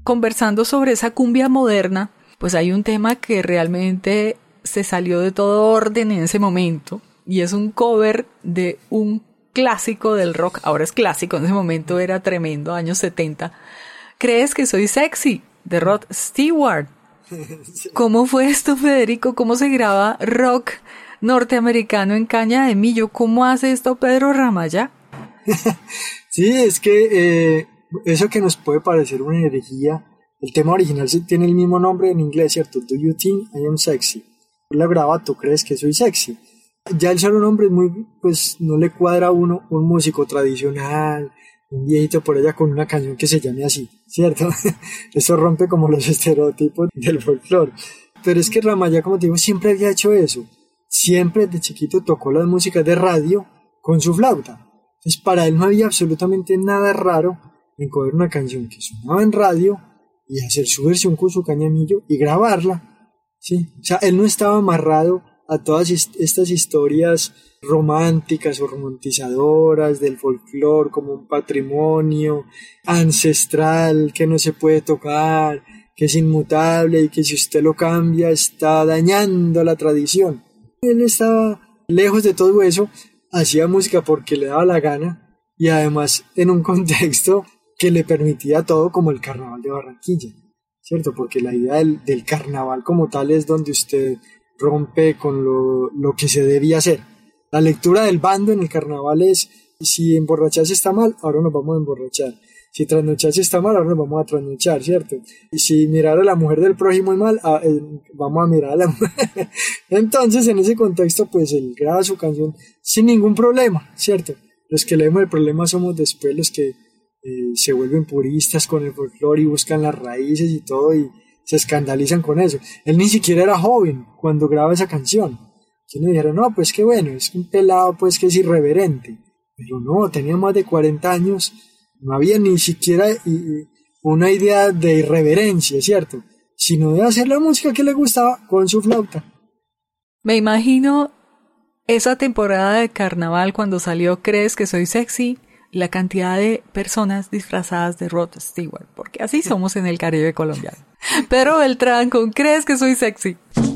conversando sobre esa cumbia moderna, pues hay un tema que realmente se salió de todo orden en ese momento, y es un cover de un clásico del rock. Ahora es clásico, en ese momento era tremendo, años 70. ¿Crees que soy sexy? De Rod Stewart. ¿Cómo fue esto, Federico? ¿Cómo se graba rock norteamericano en caña de millo? ¿Cómo hace esto Pedro Ramayá? Sí, es que eso que nos puede parecer una herejía, el tema original tiene el mismo nombre en inglés, ¿cierto? Do you think I am sexy? La graba, ¿tú crees que soy sexy? Ya el solo nombre es muy, pues no le cuadra a uno un músico tradicional, un viejito por allá con una canción que se llame así, ¿cierto? Eso rompe como los estereotipos del folclore. Pero es que Ramayá, como te digo, siempre había hecho eso. Siempre de chiquito tocó las músicas de radio con su flauta. Entonces para él no había absolutamente nada raro en coger una canción que sonaba en radio y hacer su versión con su cañamillo y grabarla, ¿sí? O sea, él no estaba amarrado a todas estas historias románticas o romantizadoras del folclore como un patrimonio ancestral que no se puede tocar, que es inmutable y que si usted lo cambia está dañando la tradición. Él estaba lejos de todo eso, hacía música porque le daba la gana y además en un contexto que le permitía todo, como el carnaval de Barranquilla, ¿cierto? Porque la idea del carnaval como tal es donde usted rompe con lo que se debía hacer. La lectura del bando en el carnaval es: si emborracharse está mal, ahora nos vamos a emborrachar. Si trasnocharse está mal, ahora nos vamos a trasnochar, ¿cierto? Y si mirar a la mujer del prójimo es mal, vamos a mirar a la mujer. Entonces, en ese contexto, pues él graba su canción sin ningún problema, ¿cierto? Los que leemos el problema somos después los que se vuelven puristas con el folclore y buscan las raíces y todo y se escandalizan con eso. Él ni siquiera era joven cuando graba esa canción. Que le dijeron, no, pues qué bueno, es un pelado pues que es irreverente. Pero no, tenía más de 40 años, no había ni siquiera una idea de irreverencia, ¿cierto? Sino de hacer la música que le gustaba con su flauta. Me imagino esa temporada de carnaval cuando salió ¿Crees que soy sexy? La cantidad de personas disfrazadas de Rod Stewart, porque así somos en el Caribe colombiano. Pedro Beltrán con ¿Crees que soy sexy?